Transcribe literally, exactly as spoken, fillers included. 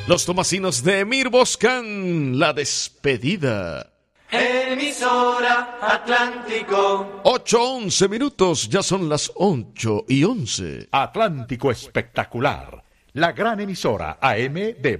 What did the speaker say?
Los tomasinos de Emir Boscan, La Despedida. Emisora Atlántico. Ocho once minutos, ya son las ocho y once. Atlántico Espectacular, la gran emisora A M de